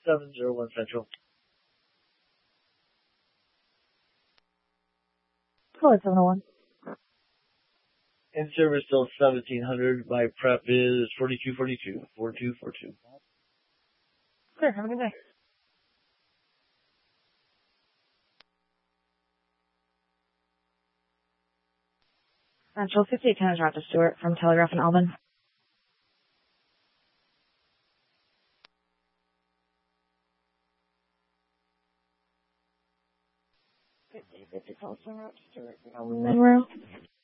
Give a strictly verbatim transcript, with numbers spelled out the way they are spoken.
seven zero one Central. Flight seven oh one. In service till seventeen hundred. My prep is forty-two forty-two. forty-two forty-two. Clear. Have a good day. Central fifty-eight ten is Roger Stewart from Telegraph and Alvin. fifty fifty Telegraph Stewart, Monroe.